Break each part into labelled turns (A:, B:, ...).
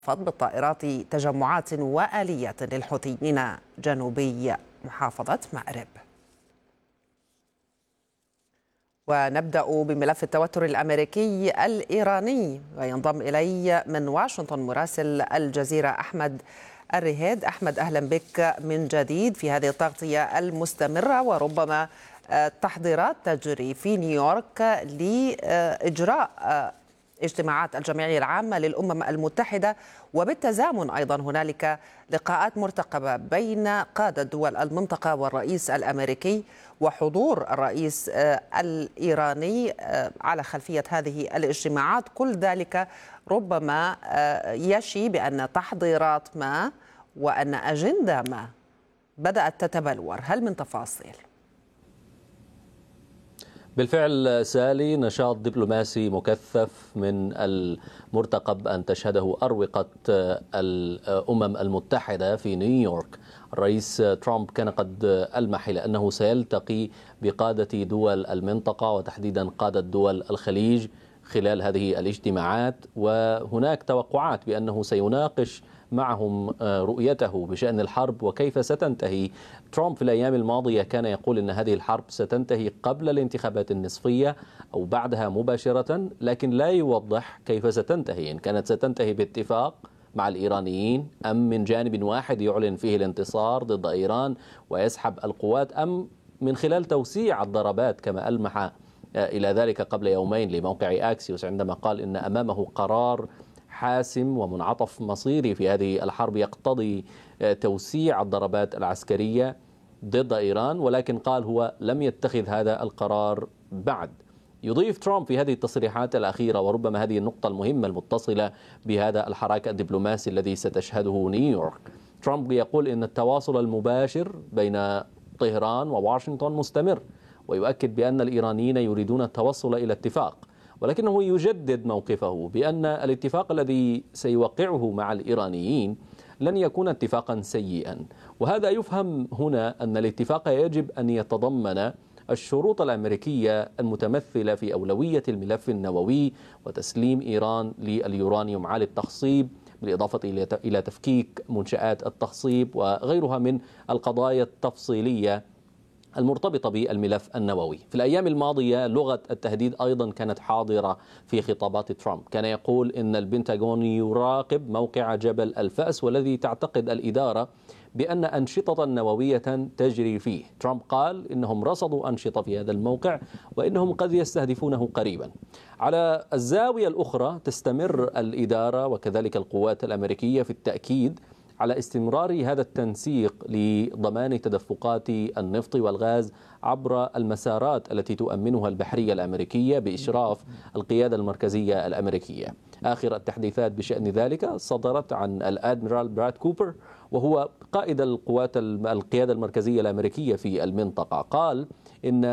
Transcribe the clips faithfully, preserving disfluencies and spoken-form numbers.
A: بالطائرات تجمعات وآليات للحوثيين جنوبي محافظة مأرب. ونبدأ بملف التوتر الأمريكي الإيراني، وينضم إلي من واشنطن مراسل الجزيرة أحمد الرهيد. أحمد، أهلا بك من جديد في هذه التغطية المستمرة، وربما تحضيرات تجري في نيويورك لإجراء اجتماعات الجمعية العامة للأمم المتحدة، وبالتزامن أيضا هنالك لقاءات مرتقبة بين قادة دول المنطقة والرئيس الأمريكي، وحضور الرئيس الإيراني على خلفية هذه الاجتماعات. كل ذلك ربما يشي بأن تحضيرات ما وأن أجندة ما بدأت تتبلور. هل من تفاصيل؟
B: بالفعل سالي، نشاط دبلوماسي مكثف من المرتقب أن تشهده أروقة الأمم المتحدة في نيويورك. الرئيس ترامب كان قد ألمح إلى أنه سيلتقي بقادة دول المنطقة وتحديدا قادة دول الخليج خلال هذه الاجتماعات، وهناك توقعات بأنه سيناقش معهم رؤيته بشأن الحرب وكيف ستنتهي. ترامب في الأيام الماضية كان يقول أن هذه الحرب ستنتهي قبل الانتخابات النصفية أو بعدها مباشرة، لكن لا يوضح كيف ستنتهي، إن كانت ستنتهي باتفاق مع الإيرانيين أم من جانب واحد يعلن فيه الانتصار ضد إيران ويسحب القوات، أم من خلال توسيع الضربات كما ألمح إلى ذلك قبل يومين لموقع أكسيوس عندما قال إن أمامه قرار حاسم ومنعطف مصيري في هذه الحرب يقتضي توسيع الضربات العسكرية ضد إيران، ولكن قال هو لم يتخذ هذا القرار بعد. يضيف ترامب في هذه التصريحات الأخيرة، وربما هذه النقطة المهمة المتصلة بهذا الحراك الدبلوماسي الذي ستشهده نيويورك، ترامب يقول إن التواصل المباشر بين طهران وواشنطن مستمر، ويؤكد بأن الإيرانيين يريدون التوصل إلى اتفاق، ولكنه يجدد موقفه بأن الاتفاق الذي سيوقعه مع الإيرانيين لن يكون اتفاقا سيئا. وهذا يفهم هنا أن الاتفاق يجب أن يتضمن الشروط الأمريكية المتمثلة في أولوية الملف النووي وتسليم إيران لليورانيوم عالي التخصيب، بالإضافة إلى تفكيك منشآت التخصيب وغيرها من القضايا التفصيلية المرتبطة بالملف النووي. في الأيام الماضية لغة التهديد أيضا كانت حاضرة في خطابات ترامب. كان يقول إن البنتاغون يراقب موقع جبل الفأس والذي تعتقد الإدارة بأن أنشطة نووية تجري فيه. ترامب قال إنهم رصدوا أنشطة في هذا الموقع وإنهم قد يستهدفونه قريبا. على الزاوية الأخرى تستمر الإدارة وكذلك القوات الأمريكية في التأكيد على استمرار هذا التنسيق لضمان تدفقات النفط والغاز عبر المسارات التي تؤمنها البحرية الأمريكية بإشراف القيادة المركزية الأمريكية. آخر التحديثات بشأن ذلك صدرت عن الأدميرال براد كوبر، وهو قائد القوات القيادة المركزية الأمريكية في المنطقة. قال إن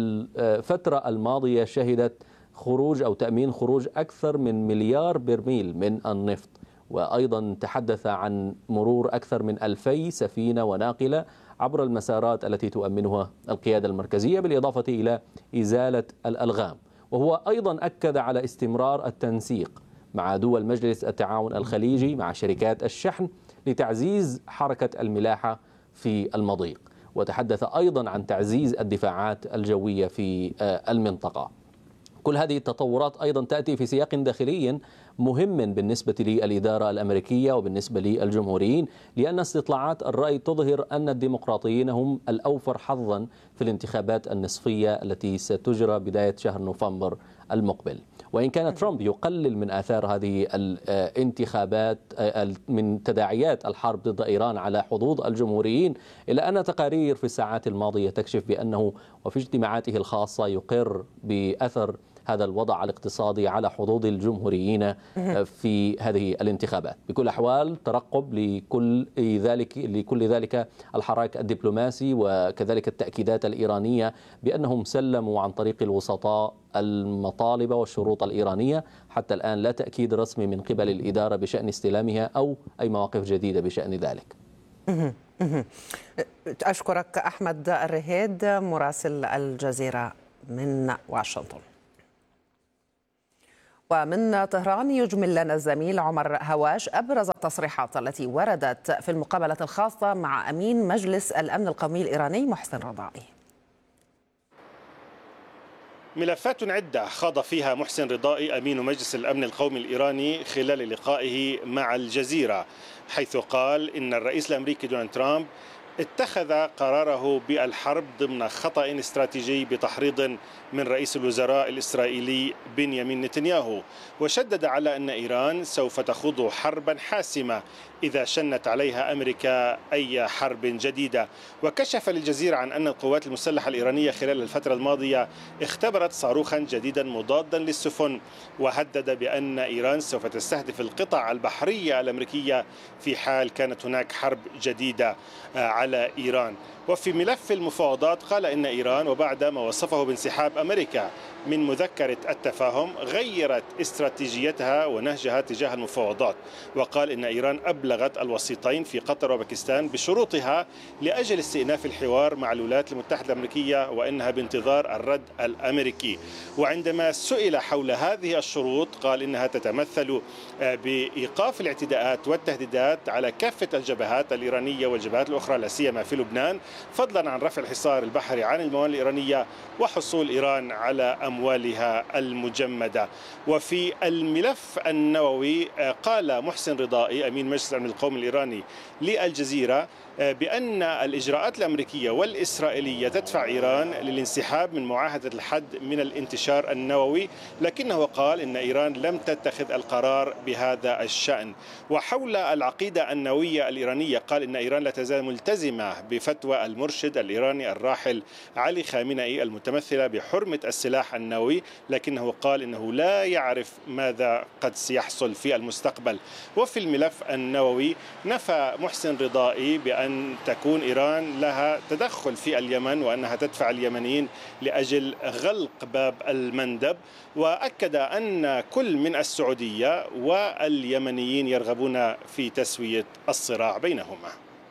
B: الفترة الماضية شهدت خروج أو تأمين خروج أكثر من مليار برميل من النفط، وأيضا تحدث عن مرور أكثر من ألفي سفينة وناقلة عبر المسارات التي تؤمنها القيادة المركزية، بالإضافة إلى إزالة الألغام. وهو أيضا أكد على استمرار التنسيق مع دول مجلس التعاون الخليجي مع شركات الشحن لتعزيز حركة الملاحة في المضيق، وتحدث أيضا عن تعزيز الدفاعات الجوية في المنطقة. كل هذه التطورات أيضا تأتي في سياق داخلي مهم بالنسبة للإدارة الأمريكية وبالنسبة للجمهوريين، لأن استطلاعات الرأي تظهر أن الديمقراطيين هم الأوفر حظا في الانتخابات النصفية التي ستجرى بداية شهر نوفمبر المقبل. وإن كان ترامب يقلل من آثار هذه الانتخابات من تداعيات الحرب ضد إيران على حظوظ الجمهوريين، إلا أن تقارير في الساعات الماضية تكشف بأنه وفي اجتماعاته الخاصة يقر بأثر هذا الوضع الاقتصادي على حظوظ الجمهوريين في هذه الانتخابات. بكل الأحوال ترقب لكل ذلك لكل ذلك الحراك الدبلوماسي وكذلك التأكيدات الإيرانية بأنهم سلموا عن طريق الوسطاء المطالب والشروط الإيرانية. حتى الآن لا تأكيد رسمي من قبل الإدارة بشأن استلامها أو أي مواقف جديدة بشأن ذلك.
A: أشكرك أحمد الرهيد مراسل الجزيرة من واشنطن. ومن طهران يجمل لنا الزميل عمر هواش أبرز التصريحات التي وردت في المقابلة الخاصة مع أمين مجلس الأمن القومي الإيراني محسن رضائي.
C: ملفات عدة خاض فيها محسن رضائي أمين مجلس الأمن القومي الإيراني خلال لقائه مع الجزيرة، حيث قال إن الرئيس الأمريكي دونالد ترامب اتخذ قراره بالحرب ضمن خطأ استراتيجي بتحريض من رئيس الوزراء الإسرائيلي بنيامين نتنياهو، وشدد على أن إيران سوف تخوض حربا حاسمة إذا شنت عليها أمريكا أي حرب جديدة. وكشف للجزيرة عن أن القوات المسلحة الإيرانية خلال الفترة الماضية اختبرت صاروخا جديدا مضادا للسفن، وهدد بأن إيران سوف تستهدف القطع البحرية الأمريكية في حال كانت هناك حرب جديدة على إيران. وفي ملف المفاوضات قال إن إيران وبعد ما وصفه بانسحاب أمريكا من مذكرة التفاهم غيرت استراتيجيتها ونهجها تجاه المفاوضات، وقال إن إيران أبلغت الوسيطين في قطر وباكستان بشروطها لأجل استئناف الحوار مع الولايات المتحدة الأمريكية، وإنها بانتظار الرد الأمريكي. وعندما سئل حول هذه الشروط قال إنها تتمثل بإيقاف الاعتداءات والتهديدات على كافة الجبهات الإيرانية والجبهات الأخرى لا سيما في لبنان، فضلا عن رفع الحصار البحري عن الموانئ الإيرانية وحصول إيران على أموالها المجمدة. وفي الملف النووي قال محسن رضائي أمين مجلس الأمن القومي الإيراني للجزيرة بأن الإجراءات الأمريكية والإسرائيلية تدفع إيران للانسحاب من معاهدة الحد من الانتشار النووي، لكنه قال إن إيران لم تتخذ القرار بهذا الشأن. وحول العقيدة النووية الإيرانية قال إن إيران لا تزال ملتزمة بفتوى المرشد الإيراني الراحل علي خامنئي المتمثلة بحرمة السلاح النووي، لكنه قال إنه لا يعرف ماذا قد سيحصل في المستقبل. وفي الملف النووي نفى محسن رضائي بأن أن تكون إيران لها تدخل في اليمن وأنها تدفع اليمنيين لأجل غلق باب المندب، وأكد أن كل من السعودية واليمنيين يرغبون في تسوية الصراع بينهما.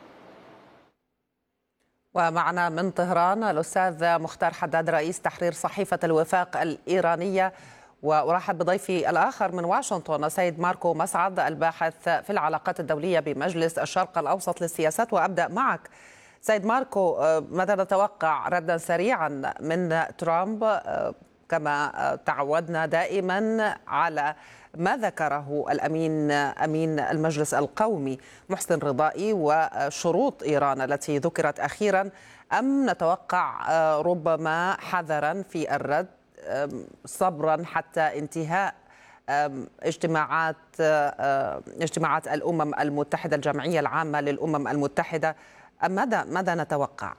A: ومعنا من طهران الأستاذ مختار حداد رئيس تحرير صحيفة الوفاق الإيرانية، وأرحب بضيفي الآخر من واشنطن السيد ماركو مسعد الباحث في العلاقات الدولية بمجلس الشرق الأوسط للسياسات. وأبدأ معك سيد ماركو، ماذا نتوقع ردا سريعا من ترامب كما تعودنا دائما على ما ذكره الأمين أمين المجلس القومي محسن رضائي وشروط إيران التي ذكرت أخيرا، أم نتوقع ربما حذرا في الرد صبرا حتى انتهاء اجتماعات اجتماعات الأمم المتحدة الجمعية العامة للأمم المتحدة، أم ماذا ماذا نتوقع؟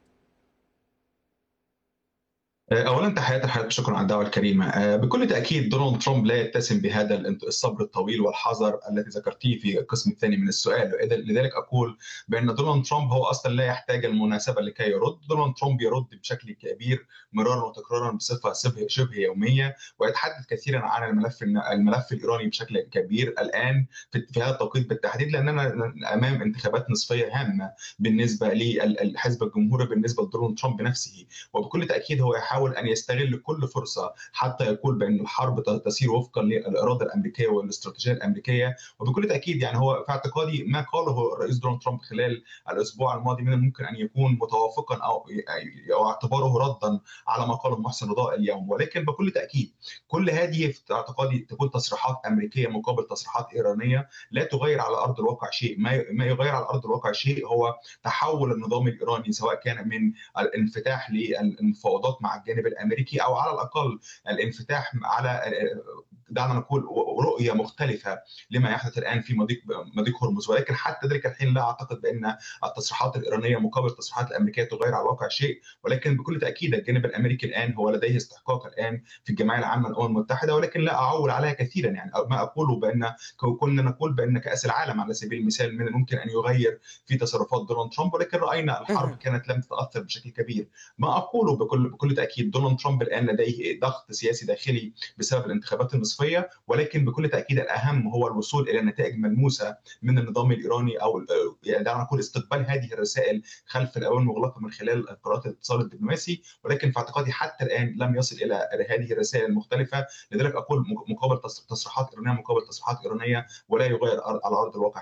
D: اولا تحياتي لحضرتك، شكرا على الدعوه الكريمه. بكل تاكيد دونالد ترامب لا يتسم بهذا الصبر الطويل والحذر الذي ذكرتيه في القسم الثاني من السؤال، لذلك اقول بان دونالد ترامب هو اصلا لا يحتاج المناسبه لكي يرد. دونالد ترامب يرد بشكل كبير مرارا وتكرارا بصفه شبه شبه يوميه، ويتحدث كثيرا عن الملف الملف الايراني بشكل كبير الان في هذا التوقيت بالتحديد، لاننا امام انتخابات نصفيه هامه بالنسبه للحزب الجمهوري بالنسبه لدونالد ترامب نفسه، وبكل تاكيد هو يحاول أن يستغل كل فرصة حتى يقول بأن الحرب تسير وفقا للإرادة الأمريكية والاستراتيجية الأمريكية. وبكل تأكيد يعني هو في اعتقادي ما قاله الرئيس دونالد ترامب خلال الأسبوع الماضي من الممكن أن يكون متوافقا أو أو اعتباره ردا على ما قاله محسن رضائي اليوم، ولكن بكل تأكيد كل هذه في اعتقادي تكون تصريحات أمريكية مقابل تصريحات إيرانية لا تغير على أرض الواقع شيء. ما ما يغير على أرض الواقع شيء هو تحول النظام الإيراني، سواء كان من الانفتاح للمفاوضات مع الجانب الامريكي او على الاقل الانفتاح على دعنا نقول رؤيه مختلفه لما يحدث الان في مضيق مضيق هرمز. ولكن حتى ذلك الحين لا اعتقد بان التصريحات الايرانيه مقابل التصريحات الامريكيه تغير على الواقع شيء، ولكن بكل تاكيد الجانب الامريكي الان هو لديه استحقاق الان في الجمعيه العامه للامم المتحده، ولكن لا اعول عليها كثيرا. يعني ما اقوله بان كنا نقول بان كاس العالم على سبيل المثال من الممكن ان يغير في تصرفات دونالد ترامب، ولكن راينا الحرب كانت لم تتاثر بشكل كبير. ما اقوله بكل بكل تاكيد دونالد ترامب الان لديه ضغط سياسي داخلي بسبب الانتخابات النصفيه التصفيه، ولكن بكل تاكيد الاهم هو الوصول الى نتائج ملموسه من النظام الايراني، او يعني دعنا نقول استقبال هذه الرسائل خلف الابواب المغلقه من خلال قنوات الاتصال الدبلوماسي. ولكن في اعتقادي حتى الان لم يصل الى هذه الرسائل المختلفه، لذلك اقول مقابل تصريحات ايرانيه مقابل تصريحات ايرانيه، ولا يغير على ارض الواقع